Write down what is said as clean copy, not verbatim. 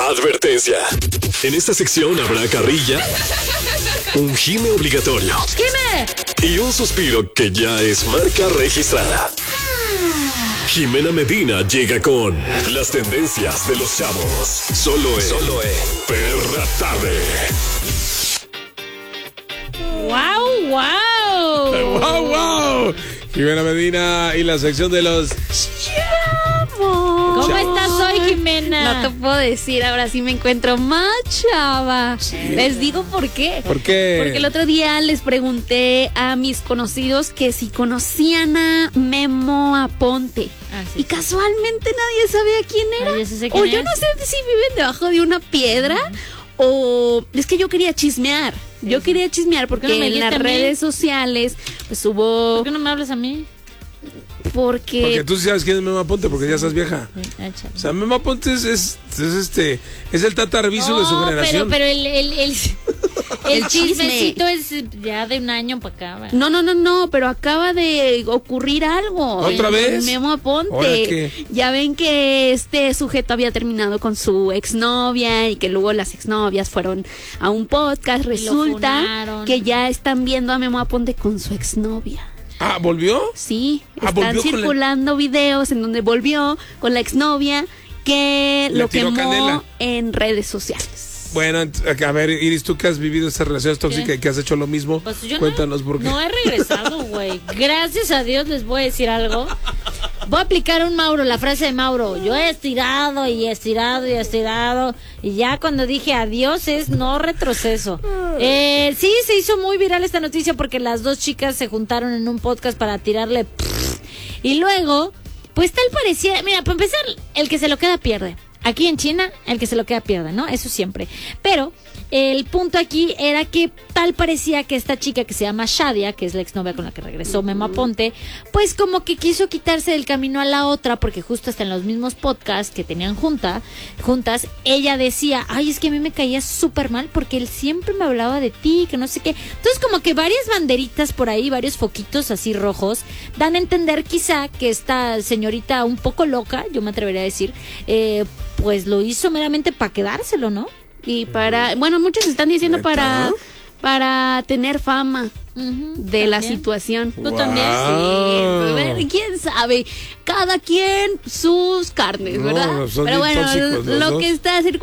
Advertencia. En esta sección habrá carrilla, un gime obligatorio y un suspiro que ya es marca registrada. Jimena Medina llega con las tendencias de los chavos. Solo en Perra Tarde. ¡Wow, wow! ¡Wow, wow! Jimena Medina y la sección de los ¿Cómo estás hoy, Jimena? No te puedo decir, ahora sí me encuentro más chava. Sí. Les digo por qué. ¿Por qué? Porque el otro día les pregunté a mis conocidos que si conocían a Memo Aponte. Sí, y casualmente nadie sabía quién era. Yo sí sé quién o yo es. no sé si viven debajo de una piedra o es que yo quería chismear. Yo quería chismear porque ¿Por qué no me en las dijiste a mí? redes sociales pues hubo... ¿Por qué no me hablas a mí? Porque tú sí sabes quién es Memo Aponte, porque ya estás vieja. Sí, échale. O sea, Memo Aponte es el Tata Arvizu de su generación. Pero el El chismecito es ya de un año para acá. ¿verdad? No, pero acaba de ocurrir algo. ¿Otra vez? Memo ¿Ahora Aponte. qué? Ya ven que este sujeto había terminado con su exnovia y que luego las exnovias fueron a un podcast. lo Resulta funaron. que ya están viendo a Memo Aponte con su exnovia. Ah, ¿volvió? Sí, Ah, están volvió con la- circulando videos en donde volvió con la exnovia que Le lo tiró quemó canela. en redes sociales. Bueno, a ver, Iris, tú que has vivido estas relaciones tóxicas y que has hecho lo mismo, Pues yo cuéntanos por qué. No he regresado, güey. Gracias a Dios les voy a decir algo. Voy a aplicar un Mauro, la frase de Mauro. Yo he estirado y estirado y estirado. Y ya cuando dije adiós es no retroceso. Sí, se hizo muy viral esta noticia porque las dos chicas se juntaron en un podcast para tirarle. Y luego, pues tal parecía. Mira, para empezar, el que se lo queda pierde. Aquí en China, el que se lo queda pierde, ¿no? Eso siempre. Pero el punto aquí era que tal parecía que esta chica que se llama Shadia, que es la exnovia con la que regresó Memo Aponte, pues como que quiso quitarse del camino a la otra, porque justo hasta en los mismos podcasts que tenían juntas, ella decía, ay, es que a mí me caía súper mal porque él siempre me hablaba de ti, que no sé qué. Entonces como que varias banderitas por ahí, varios foquitos así rojos, dan a entender quizá que esta señorita un poco loca, yo me atrevería a decir, pues lo hizo meramente para quedárselo, ¿no? Y bueno, muchos están diciendo ¿Neta? para tener fama de la también. situación. ¿Tú también? Sí, ver, quién sabe, cada quien sus carnes, No, ¿verdad? son Pero bien bueno, tóxicos los lo dos. que está circulando